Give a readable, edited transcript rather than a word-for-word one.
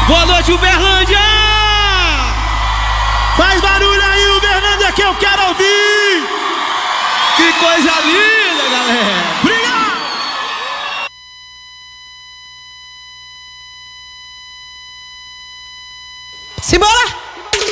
Boa noite, Uberlândia! Faz barulho aí, Uberlândia, que eu quero ouvir! Que coisa linda, galera! Obrigado! Simbora!